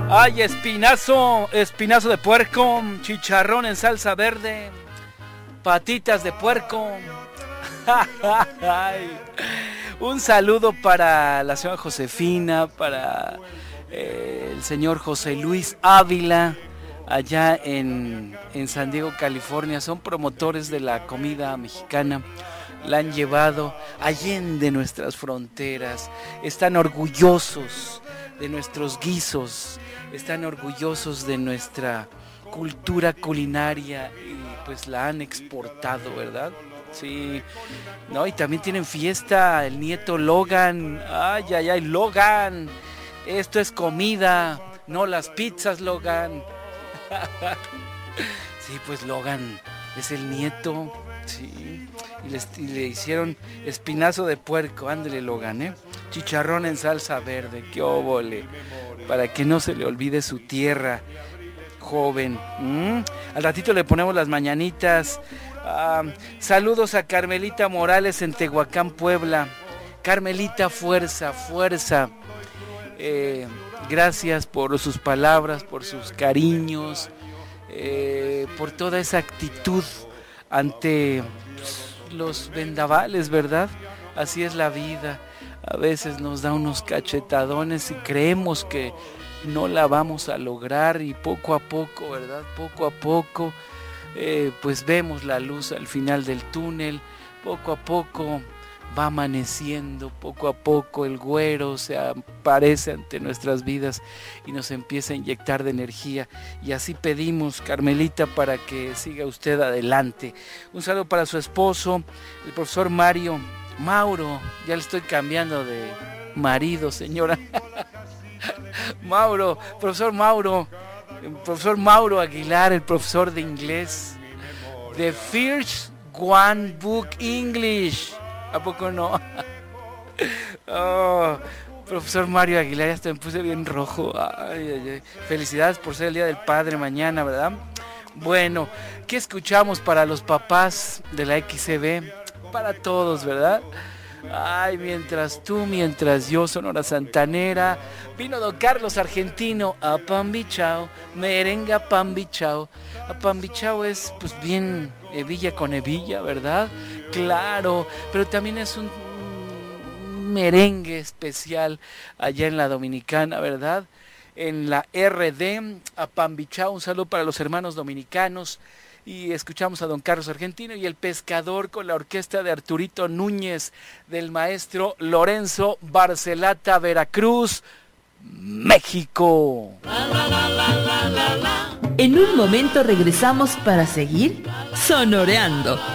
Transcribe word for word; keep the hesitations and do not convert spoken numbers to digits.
Ay, espinazo, espinazo de puerco, chicharrón en salsa verde, patitas de puerco. Ay, un saludo para la señora Josefina, para eh, el señor José Luis Ávila, allá en, en San Diego, California. Son promotores de la comida mexicana. La han llevado allende nuestras fronteras. Están orgullosos de nuestros guisos, están orgullosos de nuestra cultura culinaria y pues la han exportado, ¿verdad? Sí, no, y también tienen fiesta el nieto Logan. Ay, ay, ay, Logan, esto es comida, no las pizzas, Logan. Sí, pues Logan es el nieto, sí, y, les, y le hicieron espinazo de puerco, ándale Logan, ¿eh? Chicharrón en salsa verde, qué óvole, para que no se le olvide su tierra, joven. ¿Mm? Al ratito le ponemos las mañanitas. Ah, saludos a Carmelita Morales en Tehuacán, Puebla. Carmelita, fuerza, fuerza. Eh, gracias por sus palabras, por sus cariños, eh, por toda esa actitud ante pues, los vendavales, ¿verdad? Así es la vida. A veces nos da unos cachetadones y creemos que no la vamos a lograr y poco a poco, ¿verdad? Poco a poco, eh, pues vemos la luz al final del túnel, poco a poco va amaneciendo, poco a poco el güero se aparece ante nuestras vidas y nos empieza a inyectar de energía. Y así pedimos, Carmelita, para que siga usted adelante. Un saludo para su esposo, el profesor Mario. Mauro, ya le estoy cambiando de marido, señora. Mauro, profesor Mauro, el profesor Mauro Aguilar, el profesor de inglés. The First One Book English. ¿A poco no? Oh, profesor Mario Aguilar, hasta me puse bien rojo. Ay, ay, ay. Felicidades por ser el Día del Padre mañana, ¿verdad? Bueno, ¿qué escuchamos para los papás de la X C B? Para todos, ¿verdad? Ay, mientras tú, mientras yo, Sonora Santanera. Vino don Carlos Argentino a Pambichao, merenga Pambichao. A Pambichao es pues bien hebilla con hebilla, ¿verdad? Claro, pero también es un merengue especial allá en la Dominicana, ¿verdad? En la R D, a Pambichao, un saludo para los hermanos dominicanos. Y escuchamos a don Carlos Argentino y el Pescador con la orquesta de Arturito Núñez, del maestro Lorenzo Barcelata, Veracruz, México. En un momento regresamos para seguir sonoreando.